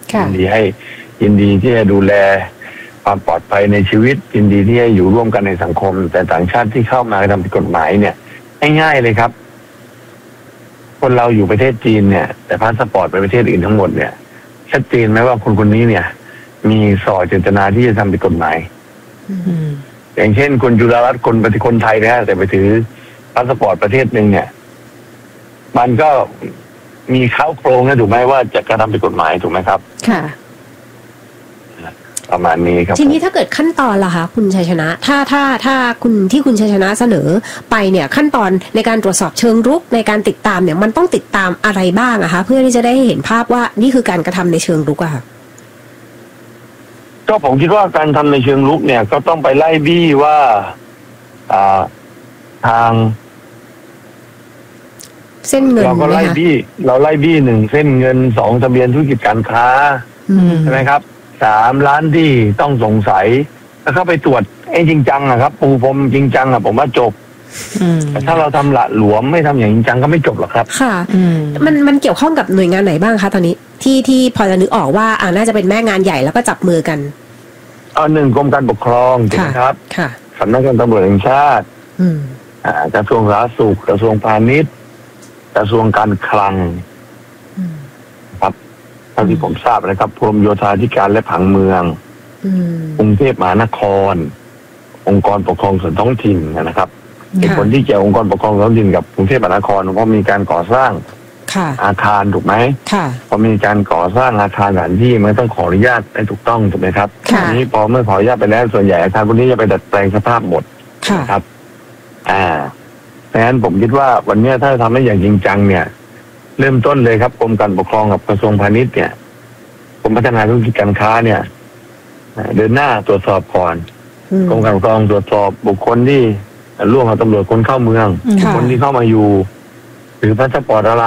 ยินดีที่จะดูแลความปลอดภัยในชีวิตยินดีที่จะอยู่ร่วมกันในสังคมแต่ต่างชาติที่เข้ามาทำผิดกฎหมายเนี่ยง่ายๆเลยครับคนเราอยู่ประเทศจีนเนี่ยแต่พาสปอร์ตไปประเทศอื่นทั้งหมดเนี่ยชัดเจนไหมว่าคนนี้เนี่ยมีส่อเจตนาที่จะทำผิดกฎหมายอย่างเช่นคุณจุฬารัตน์คนไทยนะฮะแต่ไปถือพาสปอร์ตประเทศหนึ่งเนี่ยมันก็มีเข้าโครงนะถูกไหมว่าจะกระทำผิดกฎหมายถูกไหมครับค่ะประมาณนี้ครับทีนี้ถ้าเกิดขั้นตอนล่ะคะคุณชัยชนะถ้าคุณชัยชนะเสนอไปเนี่ยขั้นตอนในการตรวจสอบเชิงรุกในการติดตามเนี่ยมันต้องติดตามอะไรบ้างอะคะเพื่อที่จะได้เห็นภาพว่านี่คือการกระทำในเชิงรุกอะค่ะก็ผมคิดว่าการทำในเชิงรุกเนี่ยก็ต้องไปไล่บี้ว่าทางเส้นเงินเราก็ไล่บี้หนึ่งเส้นเงินสองทะเบียนธุรกิจการค้าใช่ไหมครับ3 ล้านที่ต้องสงสัยแล้วเข้าไปตรวจจริงจังนะครับปูพรมจริงจังผมว่าจบแต่ถ้าเราทำละหลวมไม่ทำอย่างจริงจังก็ไม่จบหรอกครับค่ะมันเกี่ยวข้องกับหน่วยงานไหนบ้างคะตอนนี้ที่พอจะนึกออกว่าน่าจะเป็นแม่งานใหญ่แล้วก็จับมือกัน 1กรมการปกครองถูกไหมครับค่ะสำนักงานตำรวจแห่งชาติกระทรวงสาธารณสุขกระทรวงพาณิชย์กระทรวงการคลังครับเท่าที่ผมทราบนะครับกรมโยธาธิการและผังเมืองกรุงเทพมหานครองค์กรปกครองส่วนท้องถิ่นนะครับเป็นคนที่เกี่ยวองค์กรปกครองส่วนท้องถิ่นกับกรุงเทพมหานครเพราะมีการก่อสร้างอาคารถูกไหมพอมีการก่อสร้างอาคารสถานที่มันต้องขออนุญาตให้ถูกต้องถูกไหมครับทีนี้พอเมื่อขออนุญาตไปแล้วส่วนใหญ่อาคารพวกนี้จะไปดัดแปลงสภาพหมดครับเพราะฉะนั้นผมคิดว่าวันนี้ถ้าทำได้อย่างจริงจังเนี่ยเริ่มต้นเลยครับกรมการปกครองกับกระทรวงพาณิชย์เนี่ยกรมพัฒนาธุรกิจการค้าเนี่ยเดินหน้าตรวจสอบก่อนกรมการปกครองตรวจสอบบุคคลที่ร่วมกับตำรวจคนเข้าเมืองคนที่เข้ามาอยู่หรือพาสปอร์ตอะไร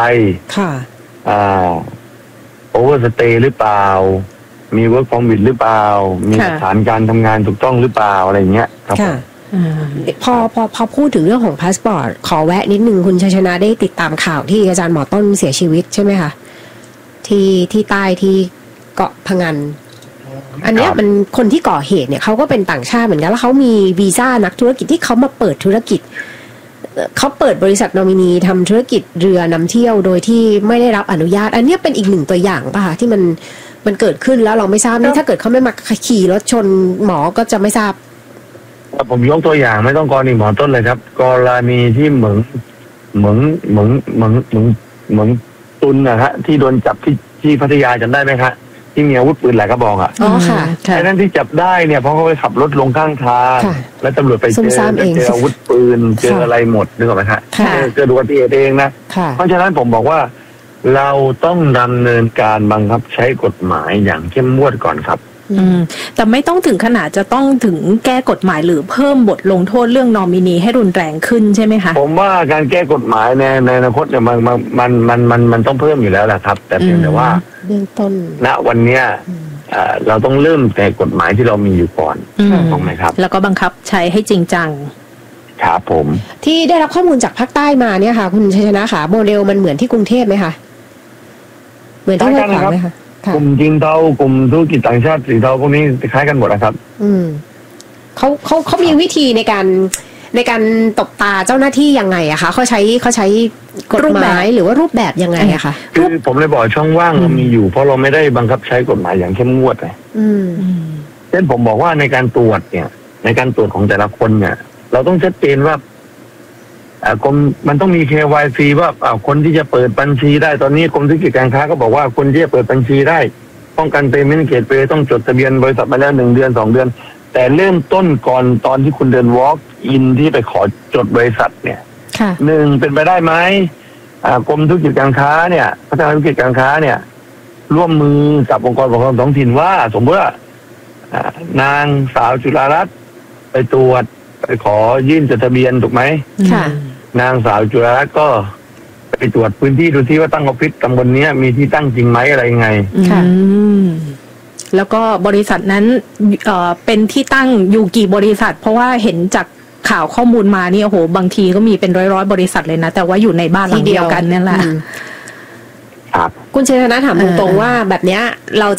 โอเวอร์สเตย์หรือเปล่ามีเวิร์กพอร์มิทหรือเปล่ามีสถานการทำงานถูกต้องหรือเปล่าอะไรอย่างเงี้ยครับพอพูดถึงเรื่องของพาสปอร์ตขอแวะนิดนึงคุณชัยชนะได้ติดตามข่าวที่อาจารย์หมอต้นเสียชีวิตใช่ไหมคะที่ใต้ที่เกาะพะงันอันนี้มันคนที่ก่อเหตุเนี่ยเขาก็เป็นต่างชาติเหมือนกันแล้วเขามีวีซ่านักธุรกิจที่เขามาเปิดธุรกิจเขาเปิดบริษัทนอมินีทำธุรกิจเรือนำเที่ยวโดยที่ไม่ได้รับอนุญาตอันนี้เป็นอีกหนึ่งตัวอย่างป่ะคะที่มันเกิดขึ้นแล้วเราไม่ทราบนี่ถ้าเกิดเขาไม่มาขี่รถชนหมอก็จะไม่ทราบผมยกตัวอย่างไม่ต้องกรณีหมอต้นเลยครับกรณีที่เหมืองตุนนะฮะที่โดนจับที่พัทยาจำได้ไหมครับที่มีอาวุธปืนหลายกระบอกอ๋อค่ะไอ้นั่นที่จับได้เนี่ยเพราะเขาไปขับรถลงข้างทางแล้วตำรวจไปเจออาวุธปืนเจออะไรหมดนึกออกไหมครับเจอดูอุบัติเหตุเองนะเพราะฉะนั้นผมบอกว่าเราต้องดำเนินการบังคับใช้กฎหมายอย่างเข้มงวดก่อนครับแต่ไม่ต้องถึงขนาดจะต้องถึงแก้กฎหมายหรือเพิ่มบทลงโทษเรื่องนอมินีให้รุนแรงขึ้นใช่ไหมคะผมว่าการแก้กฎหมายในอนาคตเนี่ยมันต้องเพิ่มอยู่แล้วแหละครับแต่เพียงแต่ว่าเบื้องต้นณวันเนี้ยเราต้องเริ่มแต่กฎหมายที่เรามีอยู่ก่อนถูกไหมครับแล้วก็บังคับใช้ให้จริงจังครับผมที่ได้รับข้อมูลจากภาคใต้มาเนี่ยค่ะคุณชัยชนะค่ะโมเดลมันเหมือนที่กรุงเทพไหมคะเหมือนที่ห้วยขวางไหมคะกลุ่มจีนเทากลุ่มธุรกิจต่างชาติสีเทาพวกนี้คล้ายกันหมดนะครับเขามีวิธีในการตบตาเจ้าหน้าที่ยังไงอะคะเขาใช้กฎหมายหรือว่ารูปแบบยังไงอะคะคือผมเลยบอกช่องว่างเรามีอยู่เพราะเราไม่ได้บังคับใช้กฎหมายอย่างเข้มงวดเลยเช่นผมบอกว่าในการตรวจเนี่ยในการตรวจของแต่ละคนเนี่ยเราต้องชัดเจนว่ากรมมันต้องมี KYC ว่าคนที่จะเปิดบัญชีได้ตอนนี้กรมธุรกิจการค้าก็บอกว่าคนที่จะเปิดบัญชีได้ป้องกัน Payment Gateway ต้องจดทะเบียนบริษัทมาแล้ว1 เดือน 2 เดือนแต่เริ่มต้นก่อนตอนที่คุณเดิน walk in ที่ไปขอจดบริษัทเนี่ย1เป็นไปได้ไหมกรมธุรกิจการค้าเนี่ยพัฒนาธุรกิจการค้าเนี่ยร่วมมือกับองค์กรปกครองท้องถิ่นว่าสมมติว่านางสาวจุฬารัตน์ไปตรวจไปขอยื่นจดทะเบียนถูกไหมนางสาวจุฬารัตน์ก็ไปตรวจพื้นที่ดูที่ว่าตั้งออฟฟิศตำบลนี้มีที่ตั้งจริงไหมอะไรยังไงแล้วก็บริษัทนั้นเป็นที่ตั้งอยู่กี่บริษัทเพราะว่าเห็นจากข่าวข้อมูลมาเนี่ยโอ้โหบางทีก็มีเป็นร้อยบริษัทเลยนะแต่ว่าอยู่ในบ้านหลังเดียวกันนี่แหละคุณชัยชนะถามตรงๆว่าแบบเนี้ยเรา